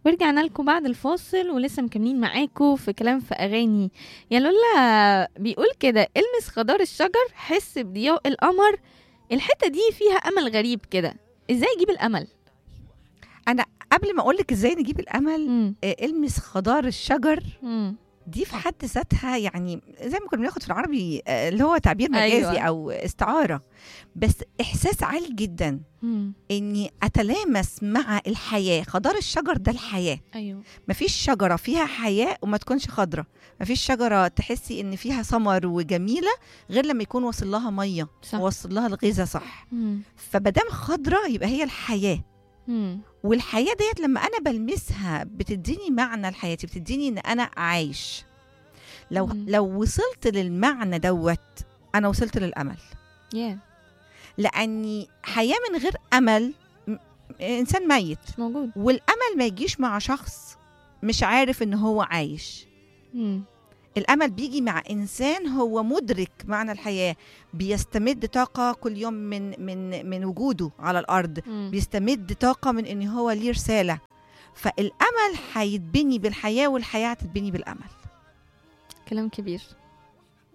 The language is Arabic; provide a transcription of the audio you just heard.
ورجعنا لكم بعد الفاصل ولسه مكملين معاكم في كلام في أغاني. يا لولا بيقول كده: المس خضار الشجر، حس بضياء القمر. الحتة دي فيها أمل غريب كده. إزاي أجيب الأمل؟ انا قبل ما اقول لك ازاي نجيب الامل، مم. المس خضار الشجر مم. دي في حد ذاتها، يعني زي ما كنا بناخد في العربي اللي هو تعبير مجازي أيوة. او استعاره، بس احساس عالي جدا مم. اني اتلامس مع الحياه. خضار الشجر ده الحياه. أيوه. مفيش شجره فيها حياه وما تكونش خضره. مفيش شجره تحسي ان فيها ثمر وجميله غير لما يكون واصل لها ميه صح. ووصل لها الغذاء صح. مم. فمادام خضره يبقى هي الحياه. مم. والحياة ديت لما أنا بلمسها بتديني معنى لحياتي، بتديني إن أنا عايش. لو وصلت للمعنى دوت أنا وصلت للأمل. yeah. لأني حياة من غير أمل إنسان ميت. مش موجود. والأمل ما يجيش مع شخص مش عارف إن هو عايش. مم. الأمل بيجي مع إنسان هو مدرك معنى الحياة، بيستمد طاقة كل يوم من وجوده على الأرض. مم. بيستمد طاقة من إن هو ليه رسالة. فالأمل هيتبني بالحياة والحياة هتتبني بالأمل. كلام كبير.